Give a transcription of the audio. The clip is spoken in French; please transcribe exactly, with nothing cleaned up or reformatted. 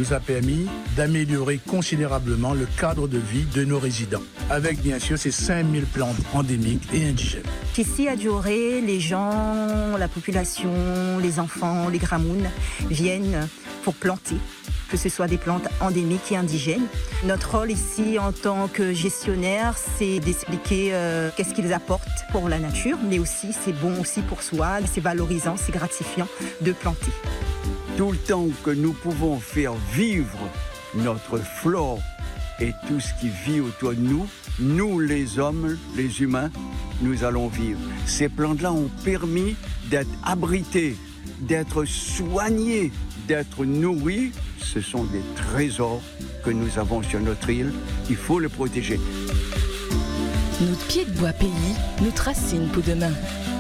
nous a permis d'améliorer considérablement le cadre de vie de nos résidents, avec bien sûr ces cinq mille plantes endémiques et indigènes. Ici à Dioré, les gens, la population, les enfants, les gramounes viennent pour planter, que ce soit des plantes endémiques et indigènes. Notre rôle ici en tant que gestionnaire, c'est d'expliquer euh, qu'est-ce qu'ils apportent pour la nature, mais aussi c'est bon aussi pour soi, c'est valorisant, c'est gratifiant de planter. Tout le temps que nous pouvons faire vivre notre flore et tout ce qui vit autour de nous, nous les hommes, les humains, nous allons vivre. Ces plantes-là ont permis d'être abrités, d'être soignés, d'être nourris. Ce sont des trésors que nous avons sur notre île. Il faut les protéger. Notre pied de bois pays, notre racine pour demain.